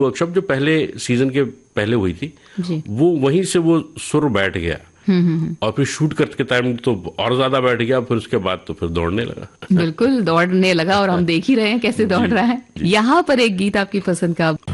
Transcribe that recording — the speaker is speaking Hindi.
वर्कशॉप जो पहले सीजन के पहले हुई थी जी। वो वहीं से वो सुर बैठ गया। और फिर शूट करते टाइम तो और ज्यादा बैठ गया। फिर उसके बाद तो फिर दौड़ने लगा। बिल्कुल दौड़ने लगा और हम देख ही रहे हैं कैसे दौड़ रहा है। यहाँ पर एक गीत आपकी पसंद का